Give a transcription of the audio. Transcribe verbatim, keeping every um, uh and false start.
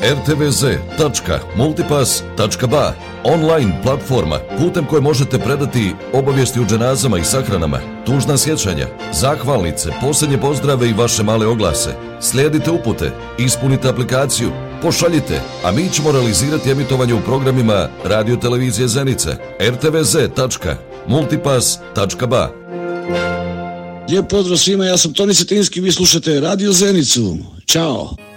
er te ve ze tačka multipass tačka ba, online platforma putem koje možete predati obavijesti o dženazama i sahranama, tužna sjećanja, zahvalnice, posljednje pozdrave i vaše male oglase. Slijedite upute, ispunite aplikaciju, pošaljite, a mi ćemo realizirati emitovanje u programima Radio Televizije Zenica. er te ve ze tačka multipass tačka ba. Lijep pozdrav svima, ja sam Toni Cetinski, vi slušate Radio Zenicu. Ćao!